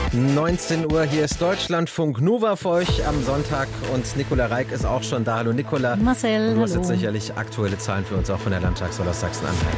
19 Uhr, hier ist Deutschlandfunk Nova für euch am Sonntag und Nicola Reik ist auch schon da. Hallo Nicola. Marcel, du hast jetzt sicherlich aktuelle Zahlen für uns auch von der Landtagswahl aus Sachsen-Anhalt.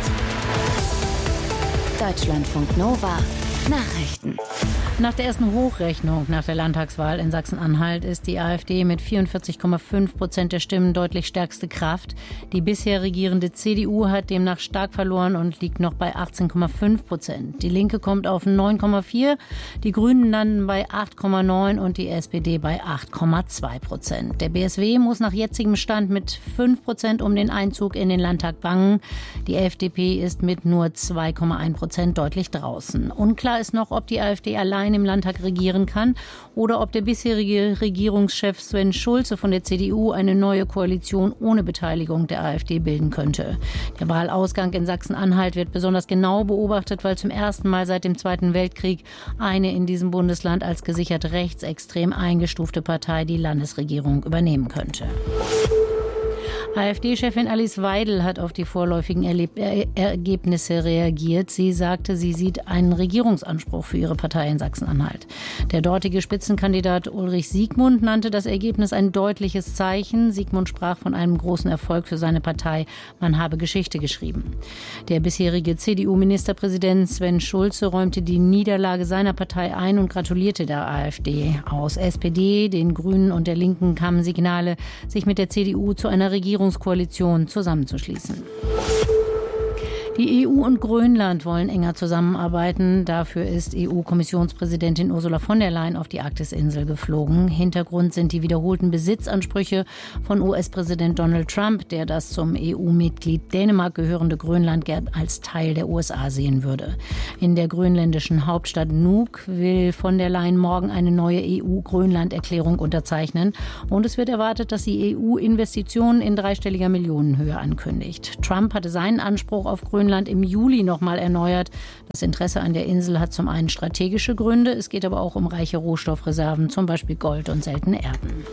Deutschlandfunk Nova. Nachrichten. Nach der ersten Hochrechnung nach der Landtagswahl in Sachsen-Anhalt ist die AfD mit 44,5% der Stimmen deutlich stärkste Kraft. Die bisher regierende CDU hat demnach stark verloren und liegt noch bei 18,5%. Die Linke kommt auf 9,4%, die Grünen landen bei 8,9% und die SPD bei 8,2%. Der BSW muss nach jetzigem Stand mit 5% um den Einzug in den Landtag bangen. Die FDP ist mit nur 2,1% deutlich draußen. Unklar ist noch, ob die AfD allein im Landtag regieren kann oder ob der bisherige Regierungschef Sven Schulze von der CDU eine neue Koalition ohne Beteiligung der AfD bilden könnte. Der Wahlausgang in Sachsen-Anhalt wird besonders genau beobachtet, weil zum ersten Mal seit dem Zweiten Weltkrieg eine in diesem Bundesland als gesichert rechtsextrem eingestufte Partei die Landesregierung übernehmen könnte. AfD-Chefin Alice Weidel hat auf die vorläufigen Ergebnisse reagiert. Sie sagte, sie sieht einen Regierungsanspruch für ihre Partei in Sachsen-Anhalt. Der dortige Spitzenkandidat Ulrich Siegmund nannte das Ergebnis ein deutliches Zeichen. Siegmund sprach von einem großen Erfolg für seine Partei. Man habe Geschichte geschrieben. Der bisherige CDU-Ministerpräsident Sven Schulze räumte die Niederlage seiner Partei ein und gratulierte der AfD. Aus SPD, den Grünen und der Linken kamen Signale, sich mit der CDU zu einer Regierungskoalition zusammenzuschließen. Die EU und Grönland wollen enger zusammenarbeiten. Dafür ist EU-Kommissionspräsidentin Ursula von der Leyen auf die Arktis-Insel geflogen. Hintergrund sind die wiederholten Besitzansprüche von US-Präsident Donald Trump, der das zum EU-Mitglied Dänemark gehörende Grönland gern als Teil der USA sehen würde. In der grönländischen Hauptstadt Nuuk will von der Leyen morgen eine neue EU-Grönland-Erklärung unterzeichnen. Und es wird erwartet, dass die EU Investitionen in dreistelliger Millionenhöhe ankündigt. Trump hatte seinen Anspruch auf Grönland im Juli nochmal erneuert. Das Interesse an der Insel hat zum einen strategische Gründe, es geht aber auch um reiche Rohstoffreserven, zum Beispiel Gold und seltene Erden.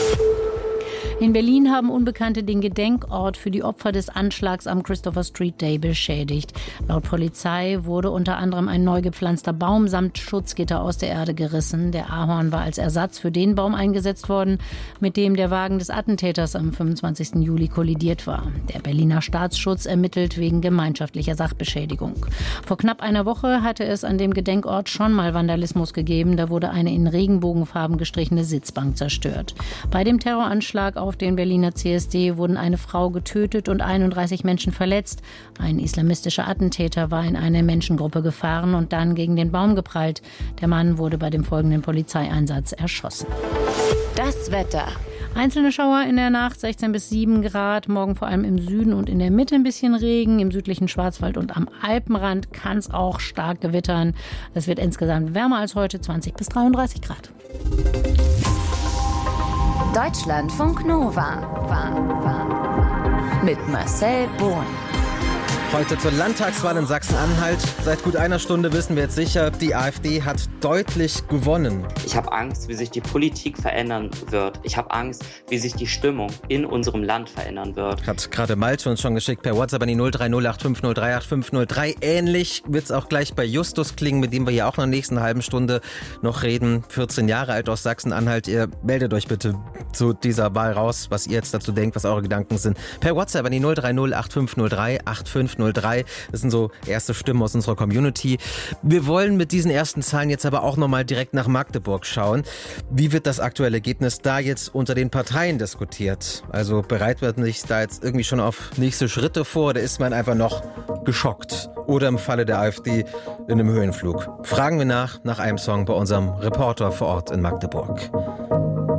In Berlin haben Unbekannte den Gedenkort für die Opfer des Anschlags am Christopher Street Day beschädigt. Laut Polizei wurde unter anderem ein neu gepflanzter Baum samt Schutzgitter aus der Erde gerissen. Der Ahorn war als Ersatz für den Baum eingesetzt worden, mit dem der Wagen des Attentäters am 25. Juli kollidiert war. Der Berliner Staatsschutz ermittelt wegen gemeinschaftlicher Sachbeschädigung. Vor knapp einer Woche hatte es an dem Gedenkort schon mal Vandalismus gegeben. Da wurde eine in Regenbogenfarben gestrichene Sitzbank zerstört. Bei dem Terroranschlag auf den Berliner CSD wurden eine Frau getötet und 31 Menschen verletzt. Ein islamistischer Attentäter war in eine Menschengruppe gefahren und dann gegen den Baum geprallt. Der Mann wurde bei dem folgenden Polizeieinsatz erschossen. Das Wetter. Einzelne Schauer in der Nacht, 16 bis 7 Grad. Morgen vor allem im Süden und in der Mitte ein bisschen Regen. Im südlichen Schwarzwald und am Alpenrand kann es auch stark gewittern. Es wird insgesamt wärmer als heute, 20 bis 33 Grad. Deutschlandfunk Nova. Mit Marcel Bohn. Heute zur Landtagswahl in Sachsen-Anhalt. Seit gut einer Stunde wissen wir jetzt sicher, die AfD hat deutlich gewonnen. Ich habe Angst, wie sich die Politik verändern wird. Ich habe Angst, wie sich die Stimmung in unserem Land verändern wird. Hat gerade Malte uns schon geschickt per WhatsApp an die 03085038503. Ähnlich wird es auch gleich bei Justus klingen, mit dem wir ja auch in der nächsten halben Stunde noch reden. 14 Jahre alt aus Sachsen-Anhalt. Ihr meldet euch bitte zu dieser Wahl raus, was ihr jetzt dazu denkt, was eure Gedanken sind. Per WhatsApp an die 03085038503. Das sind so erste Stimmen aus unserer Community. Wir wollen mit diesen ersten Zahlen jetzt aber auch nochmal direkt nach Magdeburg schauen. Wie wird das aktuelle Ergebnis da jetzt unter den Parteien diskutiert? Also bereitet man sich da jetzt irgendwie schon auf nächste Schritte vor oder ist man einfach noch geschockt? Oder im Falle der AfD in einem Höhenflug? Fragen wir nach einem Song bei unserem Reporter vor Ort in Magdeburg.